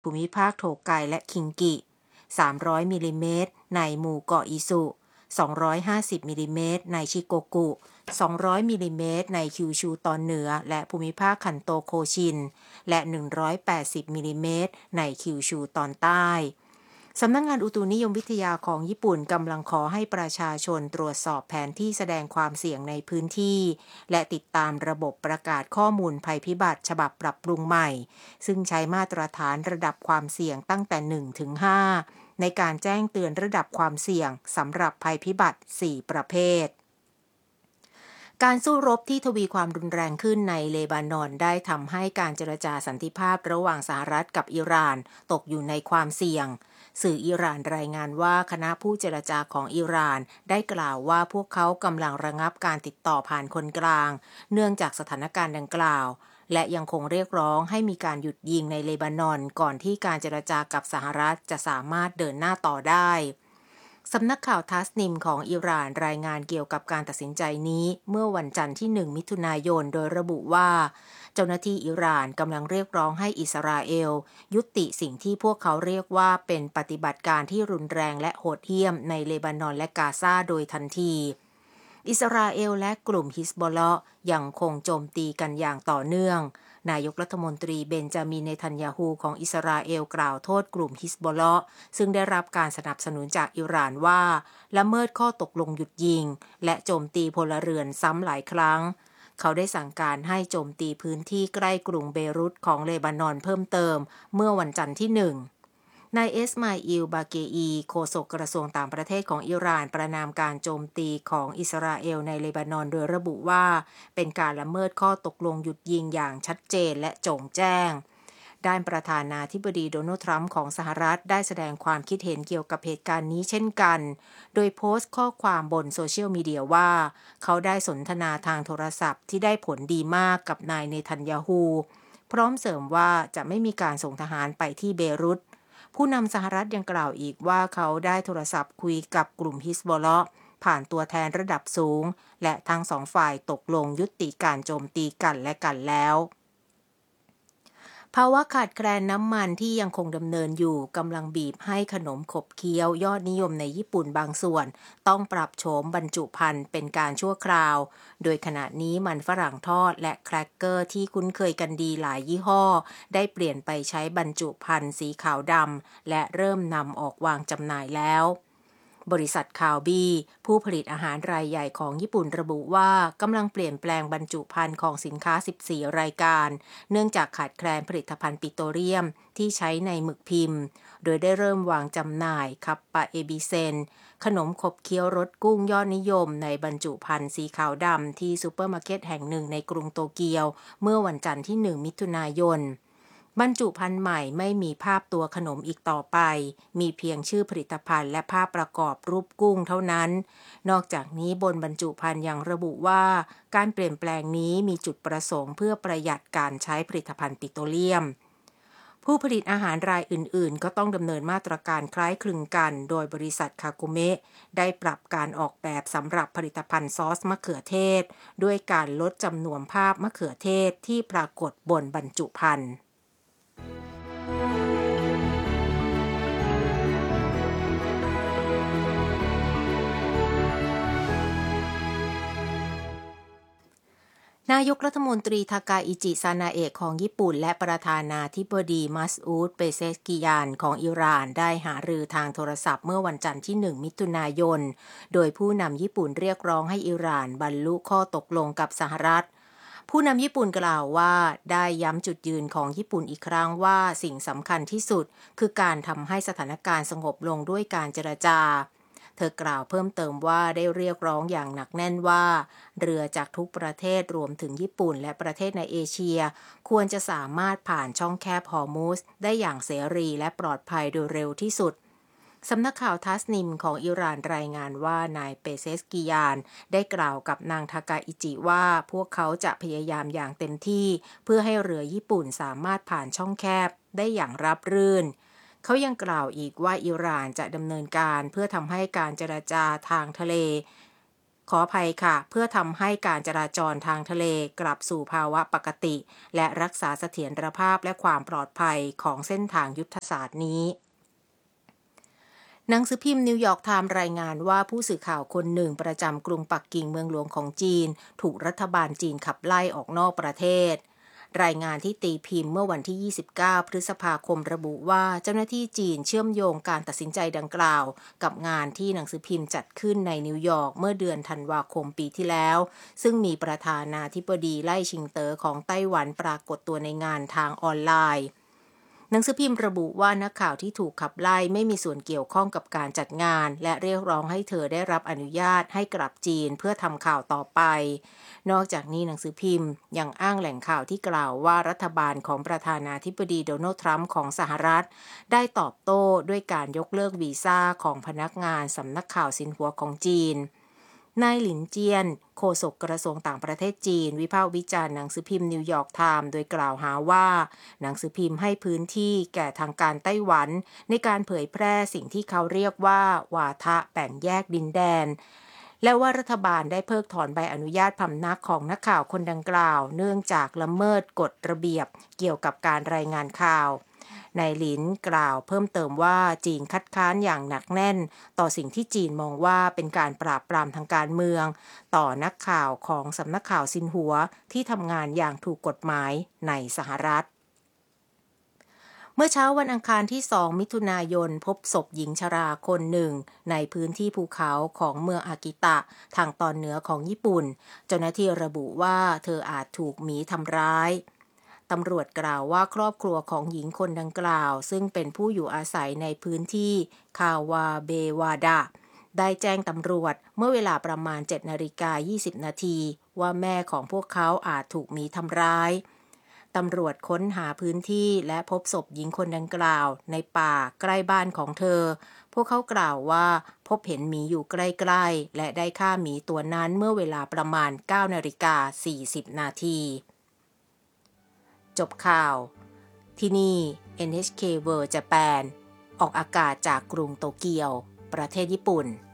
ภูมิภาคโถไกและคิงกิ300มิลลิเมตรในหมู่เกาะอิสุ250มิลลิเมตรในชิโกกุ200มิลลิเมตรในคิวชูตอนเหนือและภูมิภาคคันโตโคชินและ180มิลลิเมตรในคิวชูตอนใต้สำนักงานอุตุนิยมวิทยาของญี่ปุ่นกำลังขอให้ประชาชนตรวจสอบแผนที่แสดงความเสี่ยงในพื้นที่และติดตามระบบประกาศข้อมูลภัยพิบัติฉบับปรับปรุงใหม่ซึ่งใช้มาตรฐานระดับความเสี่ยงตั้งแต่1ถึง5ในการแจ้งเตือนระดับความเสี่ยงสำหรับภัยพิบัติ4ประเภทการสู้รบที่ทวีความรุนแรงขึ้นในเลบานอนได้ทำให้การเจรจาสันติภาพระหว่างสหรัฐกับอิหร่านตกอยู่ในความเสี่ยงสื่ออิหร่านรายงานว่าคณะผู้เจรจาของอิหร่านได้กล่าวว่าพวกเขากำลังระงับการติดต่อผ่านคนกลางเนื่องจากสถานการณ์ดังกล่าวและยังคงเรียกร้องให้มีการหยุดยิงในเลบานอนก่อนที่การเจรจากับสหรัฐจะสามารถเดินหน้าต่อได้สำนักข่าวทัสนิมของอิหร่านรายงานเกี่ยวกับการตัดสินใจนี้เมื่อวันจันทร์ที่1มิถุนายนโดยระบุว่าเจ้าหน้าที่อิหร่านกำลังเรียกร้องให้อิสราเอลยุติสิ่งที่พวกเขาเรียกว่าเป็นปฏิบัติการที่รุนแรงและโหดเหี้ยมในเลบานอนและกาซาโดยทันทีอิสราเอลและกลุ่มฮิซบอลเลาะห์ยังคงโจมตีกันอย่างต่อเนื่องนายกรัฐมนตรีเบนจามินเนทันยาฮูของอิสราเอลกล่าวโทษกลุ่มฮิซบอลเลาะห์ซึ่งได้รับการสนับสนุนจากอิหร่านว่าละเมิดข้อตกลงหยุดยิงและโจมตีพลเรือนซ้ำหลายครั้งเขาได้สั่งการให้โจมตีพื้นที่ใกล้กรุงเบรุตของเลบานอนเพิ่มเติมเมื่อวันจันทร์ที่1นายเอสมาอิล บาเกอีโฆษกกระทรวงต่างประเทศของอิหร่านประณามการโจมตีของอิสราเอลในเลบานอนโดยระบุว่าเป็นการละเมิดข้อตกลงหยุดยิงอย่างชัดเจนและโจ่งแจ้งด้านประธานาธิบดีโดนัลด์ทรัมป์ของสหรัฐได้แสดงความคิดเห็นเกี่ยวกับเหตุการณ์นี้เช่นกันโดยโพสต์ข้อความบนโซเชียลมีเดียว่าเขาได้สนทนาทางโทรศัพท์ที่ได้ผลดีมากกับนายเนทันยาฮูพร้อมเสริมว่าจะไม่มีการส่งทหารไปที่เบรุตผู้นำสหรัฐยังกล่าวอีกว่าเขาได้โทรศัพท์คุยกับกลุ่มฮิซบอลเลาะห์ผ่านตัวแทนระดับสูงและทั้งสองฝ่ายตกลงยุติการโจมตีกันและกันแล้วภาวะขาดแคลนน้ำมันที่ยังคงดำเนินอยู่กำลังบีบให้ขนมขบเคี้ยวยอดนิยมในญี่ปุ่นบางส่วนต้องปรับโฉมบรรจุภัณฑ์เป็นการชั่วคราวโดยขณะนี้มันฝรั่งทอดและแครกเกอร์ที่คุ้นเคยกันดีหลายยี่ห้อได้เปลี่ยนไปใช้บรรจุภัณฑ์สีขาวดำและเริ่มนำออกวางจำหน่ายแล้วบริษัทคาวบีผู้ผลิตอาหารรายใหญ่ของญี่ปุ่นระบุว่ากำลังเปลี่ยนแปลงบรรจุภัณฑ์ของสินค้า14รายการเนื่องจากขาดแคลนผลิตภัณฑ์ปิโตรเลียมที่ใช้ในหมึกพิมพ์โดยได้เริ่มวางจำหน่ายคัปปะเอบิเซนขนมขบเคี้ยวรสกุ้งยอดนิยมในบรรจุภัณฑ์สีขาวดำที่ซูเปอร์มาร์เก็ตแห่งหนึ่งในกรุงโตเกียวเมื่อวันจันทร์ที่1มิถุนายนบรรจุภัณฑ์ใหม่ไม่มีภาพตัวขนมอีกต่อไปมีเพียงชื่อผลิตภัณฑ์และภาพประกอบรูปกุ้งเท่านั้นนอกจากนี้บนบรรจุภัณฑ์ยังระบุว่าการเปลี่ยนแปลงนี้มีจุดประสงค์เพื่อประหยัดการใช้ผลิตภัณฑ์ปิโตรเลียมผู้ผลิตอาหารรายอื่นๆก็ต้องดำเนินมาตรการคล้ายคลึงกันโดยบริษัทคากุเมะได้ปรับการออกแบบสำหรับผลิตภัณฑ์ซอสมะเขือเทศด้วยการลดจำนวนภาพมะเขือเทศที่ปรากฏบนบรรจุภัณฑ์นายกรัฐมนตรีทากาอิจิ ซานาเอะของญี่ปุ่นและประธานาธิบดีมัสอูด เปเซชกิยานของอิหร่านได้หารือทางโทรศัพท์เมื่อวันจันทร์ที่1มิถุนายนโดยผู้นำญี่ปุ่นเรียกร้องให้อิหร่านบรรลุข้อตกลงกับสหรัฐผู้นำญี่ปุ่นกล่าวว่าได้ย้ำจุดยืนของญี่ปุ่นอีกครั้งว่าสิ่งสำคัญที่สุดคือการทำให้สถานการณ์สงบลงด้วยการเจรจาเธอกล่าวเพิ่มเติมว่าได้เรียกร้องอย่างหนักแน่นว่าเรือจากทุกประเทศรวมถึงญี่ปุ่นและประเทศในเอเชียควรจะสามารถผ่านช่องแคบฮอร์มุซได้อย่างเสรีและปลอดภัยโดยเร็วที่สุดสำนักข่าวทัสนิมของอิหร่านรายงานว่านายเปเซสกิยานได้กล่าวกับนางทากาอิจิว่าพวกเขาจะพยายามอย่างเต็มที่เพื่อให้เรือญี่ปุ่นสามารถผ่านช่องแคบได้อย่างราบรื่นเขายังกล่าวอีกว่าอิหร่านจะดำเนินการเพื่อทำให้การเจรจาทางทะเลขออภัยค่ะเพื่อทำให้การจราจรทางทะเลกลับสู่ภาวะปกติและรักษาเสถียรภาพและความปลอดภัยของเส้นทางยุทธศาสตร์นี้หนังสือพิมพ์นิวยอร์กไทม์รายงานว่าผู้สื่อข่าวคนหนึ่งประจำกรุงปักกิ่งเมืองหลวงของจีนถูกรัฐบาลจีนขับไล่ออกนอกประเทศรายงานที่ตีพิมพ์เมื่อวันที่ 29 พฤษภาคมระบุว่าเจ้าหน้าที่จีนเชื่อมโยงการตัดสินใจดังกล่าวกับงานที่หนังสือพิมพ์จัดขึ้นในนิวยอร์กเมื่อเดือนธันวาคมปีที่แล้วซึ่งมีประธานาธิบดีไล่ชิงเต๋อของไต้หวันปรากฏตัวในงานทางออนไลน์หนังสือพิมพ์ระบุว่านักข่าวที่ถูกขับไล่ไม่มีส่วนเกี่ยวข้องกับการจัดงานและเรียกร้องให้เธอได้รับอนุญาตให้กลับจีนเพื่อทำข่าวต่อไปนอกจากนี้หนังสือพิมพ์ยังอ้างแหล่งข่าวที่กล่าวว่ารัฐบาลของประธานาธิบดีโดนัลด์ทรัมป์ของสหรัฐได้ตอบโต้ด้วยการยกเลิกวีซ่าของพนักงานสำนักข่าวซินหัวของจีนนายหลินเจียนโฆษกกระทรวงต่างประเทศจีนวิพากษ์วิจารณ์หนังสือพิมพ์นิวยอร์กไทม์โดยกล่าวหาว่าหนังสือพิมพ์ให้พื้นที่แก่ทางการไต้หวันในการเผยแพร่สิ่งที่เขาเรียกว่าวาทะแบ่งแยกดินแดนและว่ารัฐบาลได้เพิกถอนใบอนุญาตพำนักของนักข่าวคนดังกล่าวเนื่องจากละเมิดกฎระเบียบเกี่ยวกับการรายงานข่าวนายหลินกล่าวเพิ่มเติมว่าจีนคัดค้านอย่างหนักแน่นต่อสิ่งที่จีนมองว่าเป็นการปราบปรามทางการเมืองต่อนักข่าวของสำนักข่าวซินหัวที่ทำงานอย่างถูกกฎหมายในสหรัฐเมื่อเช้าวันอังคารที่ 2 มิถุนายนพบศพหญิงชราคนหนึ่งในพื้นที่ภูเขาของเมืองอากิตะทางตอนเหนือของญี่ปุ่นเจ้าหน้าที่ระบุว่าเธออาจถูกหมีทำร้ายตำรวจกล่าวว่าครอบครัวของหญิงคนดังกล่าวซึ่งเป็นผู้อยู่อาศัยในพื้นที่คาวาเบวาดะได้แจ้งตำรวจเมื่อเวลาประมาณ 7:20 นาทีว่าแม่ของพวกเขาอาจถูกหมีทำร้ายตำรวจค้นหาพื้นที่และพบศพหญิงคนดังกล่าวในป่าใกล้บ้านของเธอพวกเขากล่าวว่าพบเห็นหมีอยู่ใกล้ๆและได้ฆ่าหมีตัวนั้นเมื่อเวลาประมาณ 9:40 นาทีจบข่าวที่นี่ NHK World Japan ออกอากาศจากกรุงโตเกียวประเทศญี่ปุ่น